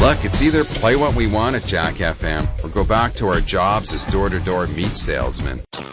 Look, it's either play what we want at Jack FM or go back to our jobs as door-to-door meat salesmen.